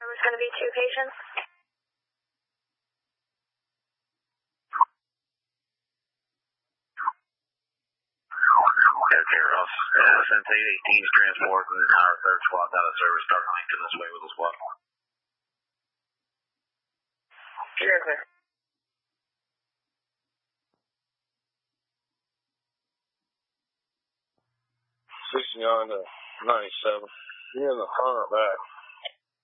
There was going to be 2 patients. Okay, Ross. Since 818's transport and our third squad's out of service, start linking this way with the squad. Sure, sir. 69 to 97. You're in the front or back?